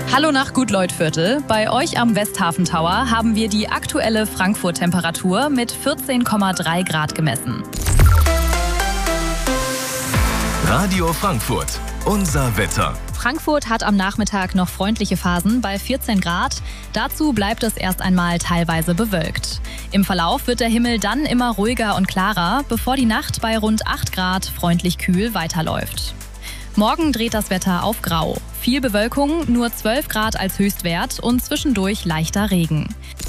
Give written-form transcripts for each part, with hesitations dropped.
Hallo nach Gutleutviertel. Bei euch am Westhafen Tower haben wir die aktuelle Frankfurt-Temperatur mit 14,3 Grad gemessen. Radio Frankfurt, unser Wetter. Frankfurt hat am Nachmittag noch freundliche Phasen bei 14 Grad. Dazu bleibt es erst einmal teilweise bewölkt. Im Verlauf wird der Himmel dann immer ruhiger und klarer, bevor die Nacht bei rund 8 Grad freundlich kühl weiterläuft. Morgen dreht das Wetter auf grau. Viel Bewölkung, nur 12 Grad als Höchstwert und zwischendurch leichter Regen.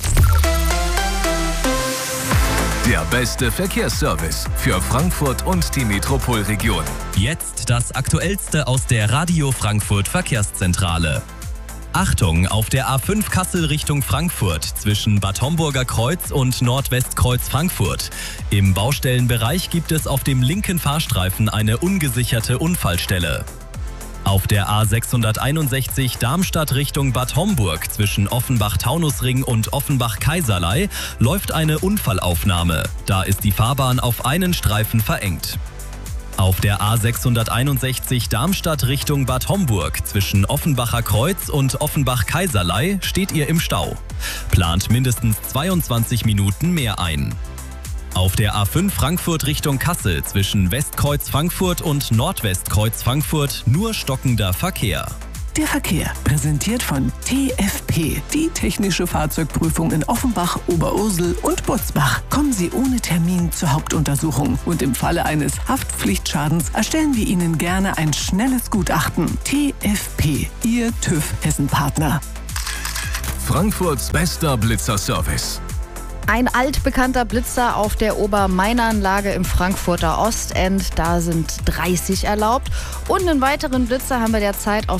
Der beste Verkehrsservice für Frankfurt und die Metropolregion. Jetzt das Aktuellste aus der Radio Frankfurt Verkehrszentrale. Achtung, auf der A5 Kassel Richtung Frankfurt zwischen Bad Homburger Kreuz und Nordwestkreuz Frankfurt. Im Baustellenbereich gibt es auf dem linken Fahrstreifen eine ungesicherte Unfallstelle. Auf der A661 Darmstadt Richtung Bad Homburg zwischen Offenbach-Taunusring und Offenbach-Kaiserlei läuft eine Unfallaufnahme. Da ist die Fahrbahn auf einen Streifen verengt. Auf der A661 Darmstadt Richtung Bad Homburg zwischen Offenbacher Kreuz und Offenbach-Kaiserlei steht ihr im Stau. Plant mindestens 22 Minuten mehr ein. Auf der A5 Frankfurt Richtung Kassel zwischen Westkreuz Frankfurt und Nordwestkreuz Frankfurt nur stockender Verkehr. Der Verkehr, präsentiert von TFP, die technische Fahrzeugprüfung in Offenbach, Oberursel und Butzbach. Kommen Sie ohne Termin zur Hauptuntersuchung und im Falle eines Haftpflichtschadens erstellen wir Ihnen gerne ein schnelles Gutachten. TFP, Ihr TÜV-Hessen-Partner. Frankfurts bester Blitzerservice. Ein altbekannter Blitzer auf der Obermainanlage im Frankfurter Ostend. Da sind 30 erlaubt. Und einen weiteren Blitzer haben wir derzeit auf